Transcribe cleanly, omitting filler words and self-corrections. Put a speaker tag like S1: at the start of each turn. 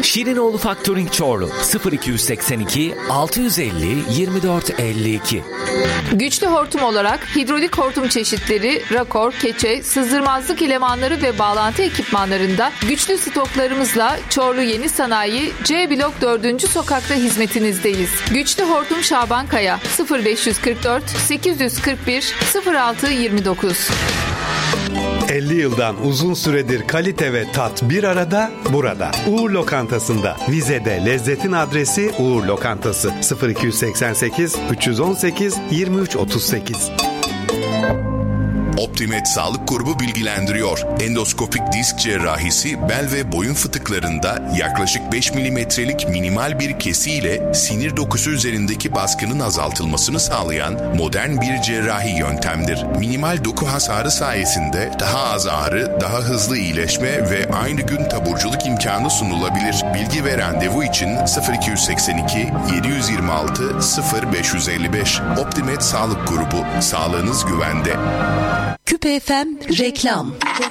S1: Şirinoğlu Factoring Çorlu 0282 650 24 52.
S2: Güçlü hortum olarak hidrolik hortum çeşitleri, rakor, keçe, sızdırmazlık elemanları ve bağlantı ekipmanlarında güçlü stoklarımızla Çorlu Yeni Sanayi C Blok 4. Sokak'ta hizmetinizdeyiz. Güçlü hortum Şaban Kaya 0544 841 06 29.
S3: 50 yıldan uzun süredir kalite ve tat bir arada burada. Uğur Lokantası'nda. Vize'de lezzetin adresi Uğur Lokantası. 0288 318 23 38.
S4: Optimed Sağlık Grubu bilgilendiriyor. Endoskopik disk cerrahisi bel ve boyun fıtıklarında yaklaşık 5 milimetrelik minimal bir kesiyle sinir dokusu üzerindeki baskının azaltılmasını sağlayan modern bir cerrahi yöntemdir. Minimal doku hasarı sayesinde daha az ağrı, daha hızlı iyileşme ve aynı gün taburculuk imkanı sunulabilir. Bilgi ve randevu için 0282 726 0555. Optimed Sağlık Grubu. Sağlığınız güvende.
S5: Küpe FM reklam.